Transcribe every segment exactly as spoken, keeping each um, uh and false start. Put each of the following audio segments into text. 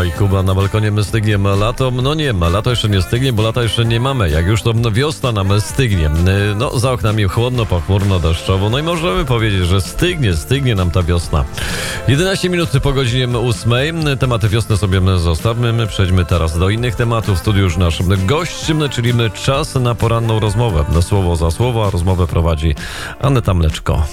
Ewa i Kuba na balkonie. My stygnie lato. No nie ma, lato jeszcze nie stygnie, bo lata jeszcze nie mamy. Jak już to wiosna nam stygnie. No za oknami chłodno, pochmurno, deszczowo. No i możemy powiedzieć, że stygnie, stygnie nam ta wiosna. jedenaście minut po godzinie ósmej. Tematy wiosny sobie zostawmy. My przejdźmy teraz do innych tematów. W studiu już nasz gość, czyli my czas na poranną rozmowę. Słowo za słowo, a rozmowę prowadzi Aneta Mleczko.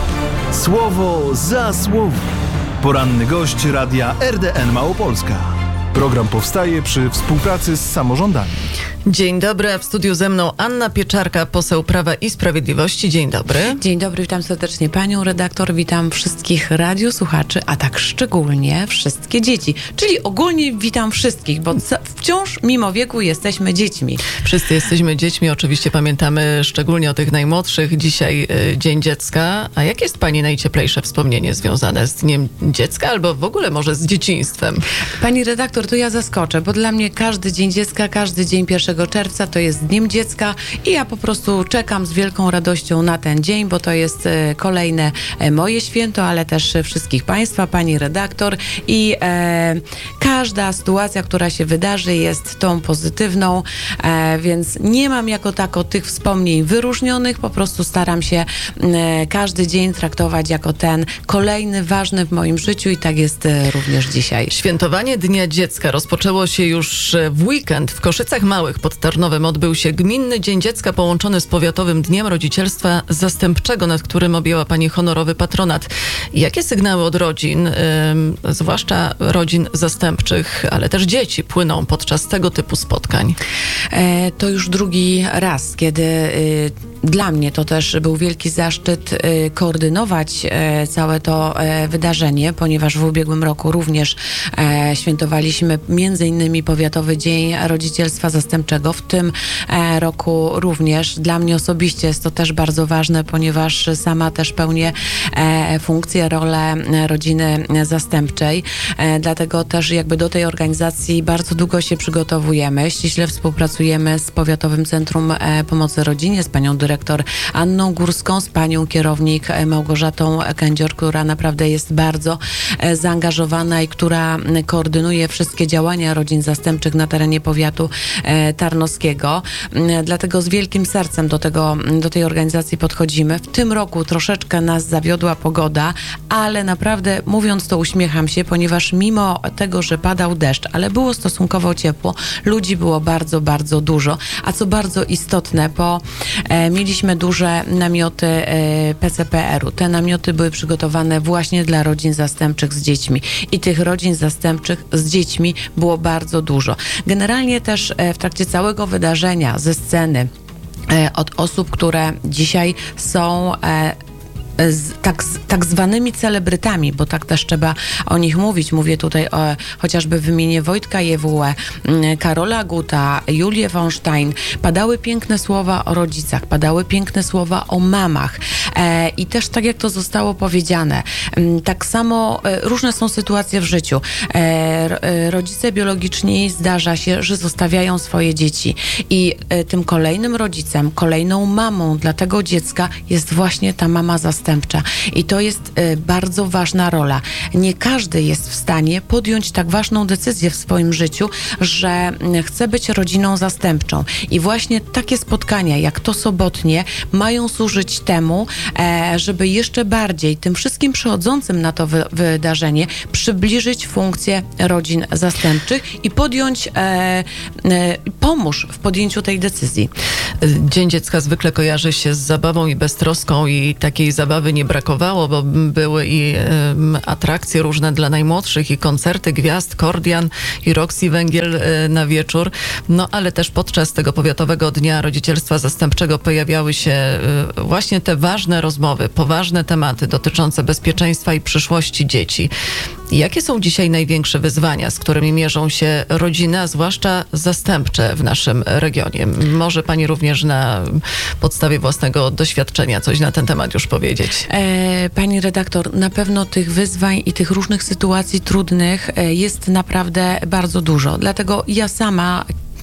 Słowo za słowo. Poranny gość radia R D N Małopolska. Program powstaje przy współpracy z samorządami. Dzień dobry, a w studiu ze mną Anna Pieczarka, poseł Prawa i Sprawiedliwości. Dzień dobry. Dzień dobry, witam serdecznie panią redaktor, witam wszystkich radiosłuchaczy, a tak szczególnie wszystkie dzieci. Czyli ogólnie witam wszystkich, bo wciąż mimo wieku jesteśmy dziećmi. Wszyscy jesteśmy dziećmi, oczywiście pamiętamy szczególnie o tych najmłodszych. Dzisiaj y, Dzień Dziecka. A jakie jest pani najcieplejsze wspomnienie związane z Dniem Dziecka albo w ogóle może z dzieciństwem? Pani redaktor, to ja zaskoczę, bo dla mnie każdy Dzień Dziecka, każdy dzień pierwszego czerwca to jest Dniem Dziecka i ja po prostu czekam z wielką radością na ten dzień, bo to jest e, kolejne e, moje święto, ale też e, wszystkich państwa, pani redaktor i e, każda sytuacja, która się wydarzy, jest tą pozytywną, e, więc nie mam jako tako tych wspomnień wyróżnionych, po prostu staram się e, każdy dzień traktować jako ten kolejny, ważny w moim życiu i tak jest e, również dzisiaj. Świętowanie Dnia Dziecka rozpoczęło się już w weekend. W Koszycach Małych pod Tarnowem odbył się Gminny Dzień Dziecka połączony z Powiatowym Dniem Rodzicielstwa Zastępczego, nad którym objęła pani honorowy patronat. Jakie sygnały od rodzin, yy, zwłaszcza rodzin zastępczych, ale też dzieci, płyną podczas tego typu spotkań? E, to już drugi raz, kiedy y, dla mnie to też był wielki zaszczyt y, koordynować y, całe to y, wydarzenie, ponieważ w ubiegłym roku również y, świętowaliśmy między innymi Powiatowy Dzień Rodzicielstwa Zastępczego. W tym y, roku również dla mnie osobiście jest to też bardzo ważne, ponieważ sama też pełnię y, funkcję, rolę rodziny zastępczej. Y, dlatego też jakby do tej organizacji bardzo długo się przygotowujemy. Ściśle współpracujemy z Powiatowym Centrum y, Pomocy Rodzinie, z panią dyrektor Anną Górską, z panią kierownik Małgorzatą Kędzior, która naprawdę jest bardzo zaangażowana i która koordynuje wszystkie działania rodzin zastępczych na terenie powiatu tarnowskiego. Dlatego z wielkim sercem do tego, do tej organizacji podchodzimy. W tym roku troszeczkę nas zawiodła pogoda, ale naprawdę mówiąc to uśmiecham się, ponieważ mimo tego, że padał deszcz, ale było stosunkowo ciepło, ludzi było bardzo, bardzo dużo, a co bardzo istotne, bo e, mieliśmy duże namioty e, P C P R u. Te namioty były przygotowane właśnie dla rodzin zastępczych z dziećmi i tych rodzin zastępczych z dziećmi było bardzo dużo. Generalnie też e, w trakcie całego wydarzenia ze sceny e, od osób, które dzisiaj są e, Z tak, tak zwanymi celebrytami, bo tak też trzeba o nich mówić. Mówię tutaj o chociażby wymienię Wojtka Jewułę, Karola Guta, Julię von Stein. Padały piękne słowa o rodzicach, padały piękne słowa o mamach. E, I też tak jak to zostało powiedziane, m, tak samo e, różne są sytuacje w życiu. E, e, rodzice biologiczni zdarza się, że zostawiają swoje dzieci i e, tym kolejnym rodzicem, kolejną mamą dla tego dziecka jest właśnie ta mama zastępcza. I to jest y, bardzo ważna rola. Nie każdy jest w stanie podjąć tak ważną decyzję w swoim życiu, że y, chce być rodziną zastępczą. I właśnie takie spotkania, jak to sobotnie, mają służyć temu, e, żeby jeszcze bardziej tym wszystkim przychodzącym na to wy- wydarzenie przybliżyć funkcję rodzin zastępczych i podjąć, e, e, pomóż w podjęciu tej decyzji. Dzień Dziecka zwykle kojarzy się z zabawą i beztroską i takiej zabawy nie brakowało, bo były i um, atrakcje różne dla najmłodszych i koncerty gwiazd, Kordian i Roxy Węgiel y, na wieczór. No ale też podczas tego Powiatowego Dnia Rodzicielstwa Zastępczego pojawiały się y, właśnie te ważne rozmowy, poważne tematy dotyczące bezpieczeństwa i przyszłości dzieci. Jakie są dzisiaj największe wyzwania, z którymi mierzą się rodziny, a zwłaszcza zastępcze w naszym regionie? Może pani również na podstawie własnego doświadczenia coś na ten temat już powiedzieć? E, pani redaktor, na pewno tych wyzwań i tych różnych sytuacji trudnych e, jest naprawdę bardzo dużo. Dlatego ja sama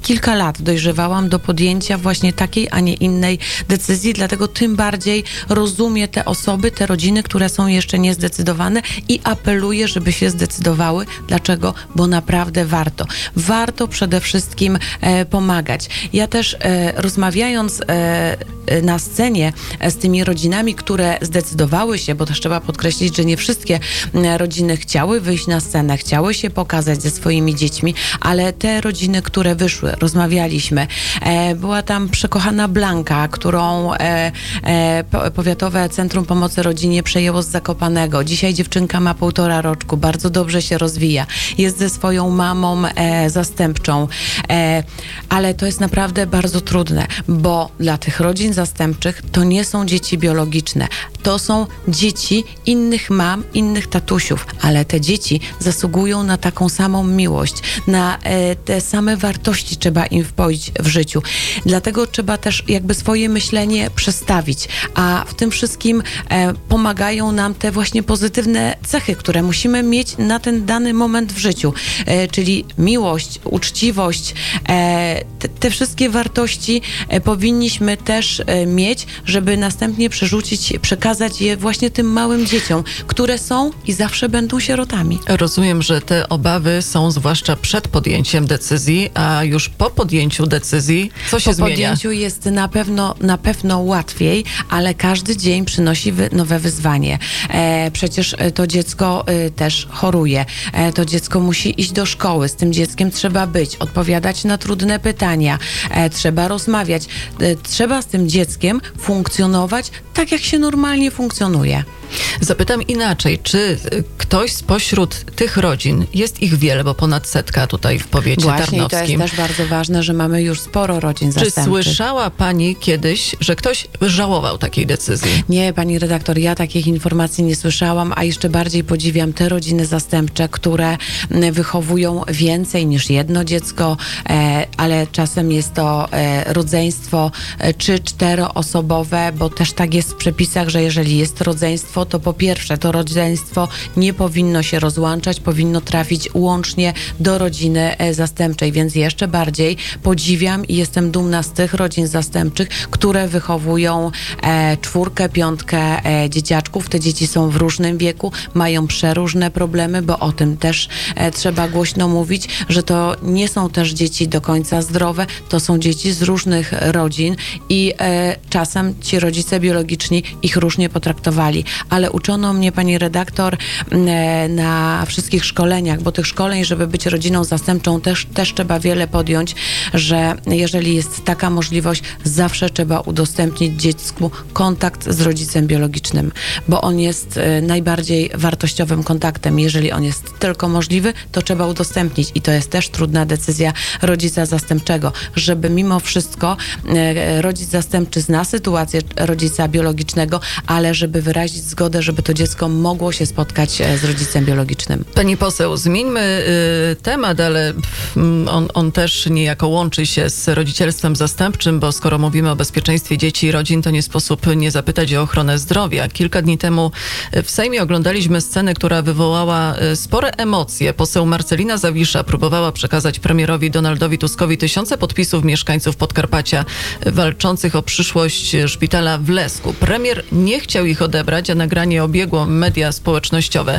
kilka lat dojrzewałam do podjęcia właśnie takiej, a nie innej decyzji, dlatego tym bardziej rozumiem te osoby, te rodziny, które są jeszcze niezdecydowane i apeluję, żeby się zdecydowały. Dlaczego? Bo naprawdę warto. Warto przede wszystkim e, pomagać. Ja też e, rozmawiając e, na scenie z tymi rodzinami, które zdecydowały się, bo też trzeba podkreślić, że nie wszystkie rodziny chciały wyjść na scenę, chciały się pokazać ze swoimi dziećmi, ale te rodziny, które wyszły, rozmawialiśmy. E, była tam przekochana Blanka, którą e, e, Powiatowe Centrum Pomocy Rodzinie przejęło z Zakopanego. Dzisiaj dziewczynka ma półtora roczku, bardzo dobrze się rozwija. Jest ze swoją mamą e, zastępczą, e, ale to jest naprawdę bardzo trudne, bo dla tych rodzin zastępczych to nie są dzieci biologiczne. To są dzieci innych mam, innych tatusiów, ale te dzieci zasługują na taką samą miłość, na e, te same wartości trzeba im wpoić w życiu. Dlatego trzeba też jakby swoje myślenie przestawić, a w tym wszystkim e, pomagają nam te właśnie pozytywne cechy, które musimy mieć na ten dany moment w życiu, e, czyli miłość, uczciwość, e, te, te wszystkie wartości e, powinniśmy też e, mieć, żeby następnie przerzucić, przekazać je właśnie tym małym dzieciom, które są i zawsze będą sierotami. Rozumiem, że te obawy są zwłaszcza przed podjęciem decyzji, a już po podjęciu decyzji co się po zmienia? Po podjęciu jest na pewno, na pewno łatwiej, ale każdy dzień przynosi wy, nowe wyzwanie. E, przecież to dziecko e, też choruje. E, to dziecko musi iść do szkoły. Z tym dzieckiem trzeba być, odpowiadać na trudne pytania. E, trzeba rozmawiać. E, trzeba z tym dzieckiem funkcjonować tak, jak się normalnie funkcjonuje. Zapytam inaczej, czy ktoś spośród tych rodzin, jest ich wiele, bo ponad setka tutaj w powiecie Właśnie, tarnowskim. Właśnie, to jest też bardzo ważne, że mamy już sporo rodzin Czy zastępczych. słyszała pani kiedyś, że ktoś żałował takiej decyzji? Nie, pani redaktor, ja takich informacji nie słyszałam, a jeszcze bardziej podziwiam te rodziny zastępcze, które wychowują więcej niż jedno dziecko, e, ale czasem jest to e, rodzeństwo e, trzy, czteroosobowe, bo też tak jest w przepisach, że jeżeli jest rodzeństwo, to po pierwsze to rodzeństwo nie powinno się rozłączać, powinno trafić łącznie do rodziny e, zastępczej, więc jeszcze bardziej podziwiam i jestem dumna z tych rodzin zastępczych, które wychowują e, czwórkę, piątkę e, dzieciaczków. Te dzieci są w różnym wieku, mają przeróżne problemy, bo o tym też e, trzeba głośno mówić, że to nie są też dzieci do końca zdrowe, to są dzieci z różnych rodzin i e, czasem ci rodzice biologiczni ich różnie potraktowali, ale uczono mnie, pani redaktor, e, na wszystkich szkoleniach, bo tych szkoleń, żeby być rodziną zastępczą też, też trzeba wiele podjąć, że jeżeli jest taka możliwość, zawsze trzeba udostępnić dziecku kontakt z rodzicem biologicznym, bo on jest e, najbardziej wartościowym kontaktem. Jeżeli on jest tylko możliwy, to trzeba udostępnić i to jest też trudna decyzja rodzica zastępczego, żeby mimo wszystko e, rodzic zastępczy zna sytuację rodzica biologicznego, ale żeby wyrazić zgodę, żeby to dziecko mogło się spotkać e, z rodzicem biologicznym. Pani poseł, zmieńmy y, temat, ale pff, on, on też niejako łączy się z rodzicielstwem zastępczym, bo skoro mówimy o bezpieczeństwie dzieci i rodzin, to nie sposób nie zapytać o ochronę zdrowia. Kilka dni temu w Sejmie oglądaliśmy scenę, która wywołała spore emocje. Poseł Marcelina Zawisza próbowała przekazać premierowi Donaldowi Tuskowi tysiące podpisów mieszkańców Podkarpacia walczących o przyszłość szpitala w Lesku. Premier nie chciał ich odebrać, a nagranie obiegło media społecznościowe.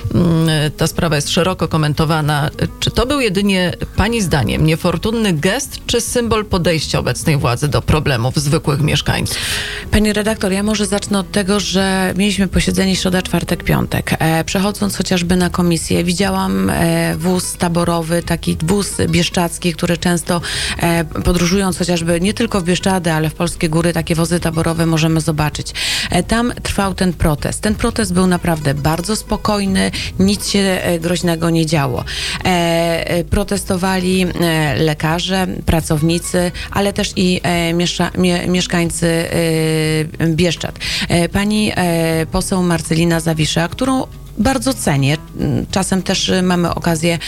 Ta sprawa jest szeroko komentowana. Czy to był jedynie pani zdaniem niefortunny gest, czy symbol podejścia obecnej władzy do problemów zwykłych mieszkańców? Pani redaktor, ja może zacznę od tego, że mieliśmy posiedzenie środa, czwartek, piątek. E, przechodząc chociażby na komisję, widziałam e, wóz taborowy, taki wóz bieszczacki, który często e, podróżując chociażby nie tylko w Bieszczady, ale w Polskie Góry, takie wozy taborowe możemy zobaczyć. E, tam trwał ten protest. Ten protest był naprawdę bardzo spokojny, nic się e, groźnego nie działo. E, e, protestowali e, lekarze, pracownicy, ale też i e, mieszka, mie, mieszkańcy e, Bieszczad. E, pani e, poseł Marcelina Zawisza, którą bardzo cenię. Czasem też mamy okazję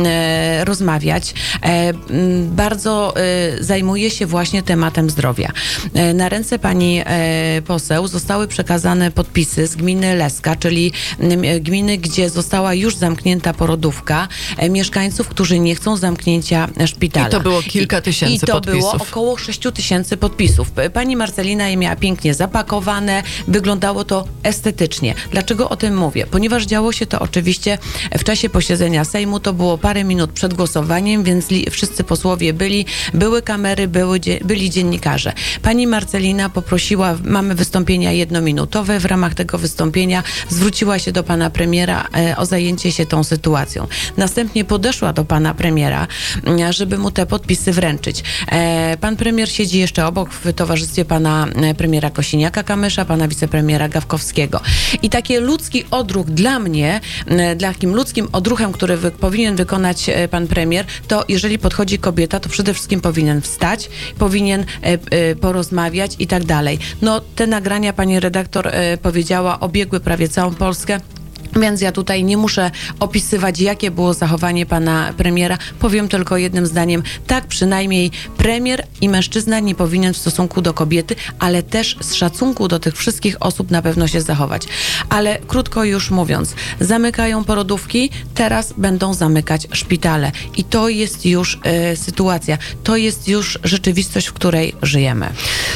e, rozmawiać. E, m, bardzo e, zajmuje się właśnie tematem zdrowia. E, na ręce pani e, poseł zostały przekazane podpisy z gminy Leska, czyli m, gminy, gdzie została już zamknięta porodówka, e, mieszkańców, którzy nie chcą zamknięcia szpitala. I to było kilka tysięcy I to podpisów. było około sześciu tysięcy podpisów. Pani Marcelina je miała pięknie zapakowane, wyglądało to estetycznie. Dlaczego o tym mówię? Ponieważ działo się to oczywiście w czasie posiedzenia Sejmu, to było parę minut przed głosowaniem, więc li, wszyscy posłowie byli, były kamery, były, byli dziennikarze. Pani Marcelina poprosiła, mamy wystąpienia jednominutowe, w ramach tego wystąpienia zwróciła się do pana premiera e, o zajęcie się tą sytuacją. Następnie podeszła do pana premiera, żeby mu te podpisy wręczyć. E, pan premier siedzi jeszcze obok w towarzystwie pana premiera Kosiniaka-Kamysza, pana wicepremiera Gawkowskiego. I taki ludzki odruch dla mnie, dla takim ludzkim odruchem, który wy, powinien wykonać pan premier, to jeżeli podchodzi kobieta, to przede wszystkim powinien wstać, powinien e, e, porozmawiać i tak dalej. No te nagrania, pani redaktor e, powiedziała, obiegły prawie całą Polskę. Więc ja tutaj nie muszę opisywać, jakie było zachowanie pana premiera. Powiem tylko jednym zdaniem, tak przynajmniej premier i mężczyzna nie powinien w stosunku do kobiety, ale też z szacunku do tych wszystkich osób na pewno się zachować. Ale krótko już mówiąc, zamykają porodówki, teraz będą zamykać szpitale. I to jest już y, sytuacja, to jest już rzeczywistość, w której żyjemy.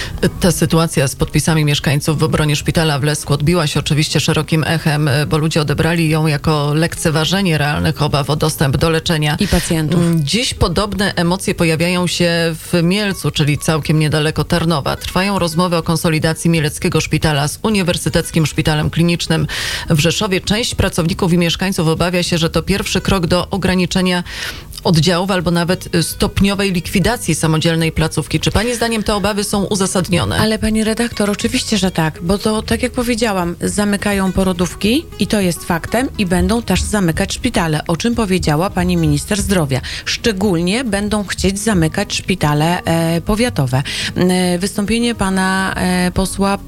Ta sytuacja z podpisami mieszkańców w obronie szpitala w Lesku odbiła się oczywiście szerokim echem, bo ludzie odebrali ją jako lekceważenie realnych obaw o dostęp do leczenia. I pacjentów. Dziś podobne emocje pojawiają się w Mielcu, czyli całkiem niedaleko Tarnowa. Trwają rozmowy o konsolidacji Mieleckiego Szpitala z Uniwersyteckim Szpitalem Klinicznym w Rzeszowie. Część pracowników i mieszkańców obawia się, że to pierwszy krok do ograniczenia oddziałów albo nawet stopniowej likwidacji samodzielnej placówki. Czy pani zdaniem te obawy są uzasadnione? Ale pani redaktor, oczywiście, że tak, bo to tak jak powiedziałam, zamykają porodówki i to jest faktem i będą też zamykać szpitale, o czym powiedziała pani minister zdrowia. Szczególnie będą chcieć zamykać szpitale e, powiatowe. E, wystąpienie pana e, posła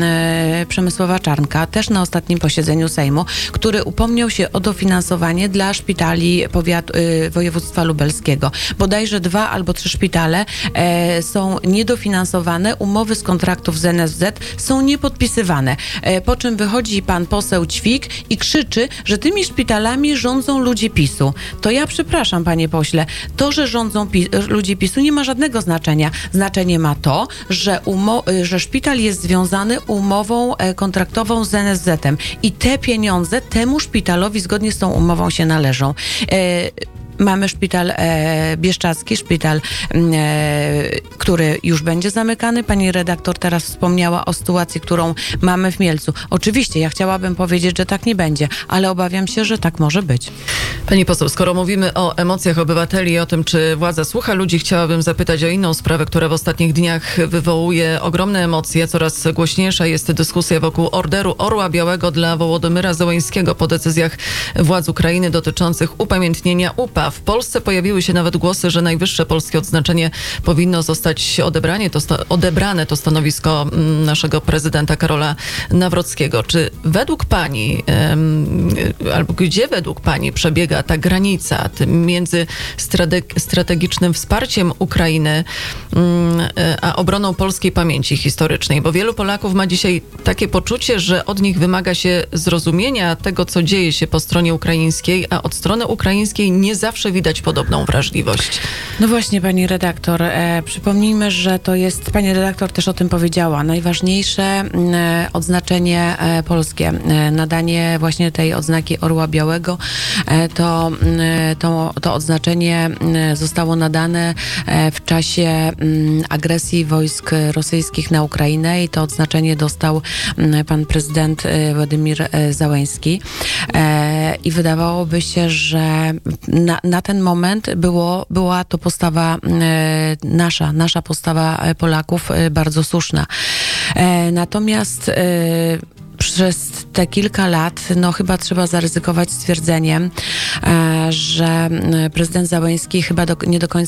e, Przemysława Czarnka też na ostatnim posiedzeniu Sejmu, który upomniał się o dofinansowanie dla szpitali powiatu, e, województwa lubelskiego. Bodajże dwa albo trzy szpitale e, są niedofinansowane, umowy z kontraktów z N F Z są niepodpisywane. E, po czym wychodzi pan poseł Ćwik i krzyczy, że tymi szpitalami rządzą ludzie PiSu. To ja przepraszam, panie pośle, to, że rządzą pi- ludzie PiSu nie ma żadnego znaczenia. Znaczenie ma to, że, umo- że szpital jest związany umową e, kontraktową z N F Z-em i te pieniądze temu szpitalowi zgodnie z tą umową się należą. E, Mamy szpital e, bieszczadzki, szpital, e, który już będzie zamykany. Pani redaktor teraz wspomniała o sytuacji, którą mamy w Mielcu. Oczywiście, ja chciałabym powiedzieć, że tak nie będzie, ale obawiam się, że tak może być. Pani poseł, skoro mówimy o emocjach obywateli i o tym, czy władza słucha ludzi, chciałabym zapytać o inną sprawę, która w ostatnich dniach wywołuje ogromne emocje. Coraz głośniejsza jest dyskusja wokół orderu Orła Białego dla Wołodymyra Zełańskiego po decyzjach władz Ukrainy dotyczących upamiętnienia U P A. W Polsce pojawiły się nawet głosy, że najwyższe polskie odznaczenie powinno zostać odebranie, to sta- odebrane, to stanowisko mm, naszego prezydenta Karola Nawrockiego. Czy według pani, em, albo gdzie według pani przebiega ta granica tym między strate- strategicznym wsparciem Ukrainy mm, a obroną polskiej pamięci historycznej? Bo wielu Polaków ma dzisiaj takie poczucie, że od nich wymaga się zrozumienia tego, co dzieje się po stronie ukraińskiej, a od strony ukraińskiej nie zawsze widać podobną wrażliwość. No właśnie, pani redaktor, e, przypomnijmy, że to jest, pani redaktor też o tym powiedziała, najważniejsze e, odznaczenie e, polskie, e, nadanie właśnie tej odznaki Orła Białego, e, to, e, to, to odznaczenie e, zostało nadane e, w czasie m, agresji wojsk rosyjskich na Ukrainę i to odznaczenie dostał m, pan prezydent e, Władimir e, Zełański e, i wydawałoby się, że na, na ten moment było, była to postawa e, nasza, nasza postawa Polaków e, bardzo słuszna. E, natomiast e, przez te kilka lat, no chyba trzeba zaryzykować stwierdzeniem, e, że prezydent Zełański chyba do, nie do końca